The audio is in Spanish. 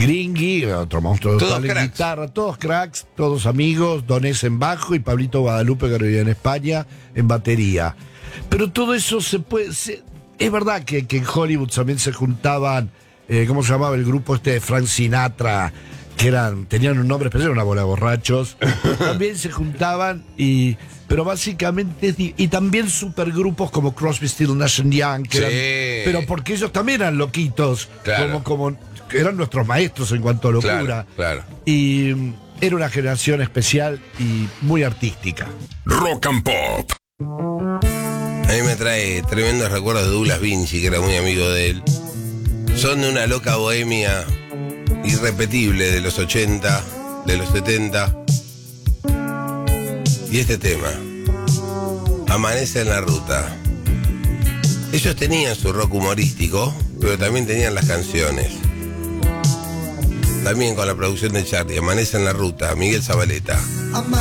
Gringui, otro monstruo Todos total en cracks. guitarra, todos cracks, todos amigos, Donés en bajo y Pablito Guadalupe, que vivía en España, en batería. Pero todo eso es verdad que en Hollywood también se juntaban, ¿cómo se llamaba el grupo este de Frank Sinatra? Que tenían un nombre especial, una bola de borrachos. También se juntaban pero básicamente, y también supergrupos como Crosby, Stills, Nash Young, que Sí. pero porque ellos también eran loquitos, Claro. como eran nuestros maestros en cuanto a locura. Claro. Y era una generación especial y muy artística. Rock and Pop. A mí me trae tremendos recuerdos de Douglas Vinci, que era muy amigo de él. Son de una loca bohemia irrepetible de los 80, de los 70. Y este tema, Amanece en la Ruta. Ellos tenían su rock humorístico, pero también tenían las canciones. También con la producción de Charlie, Amanece en la Ruta, Miguel Zabaleta.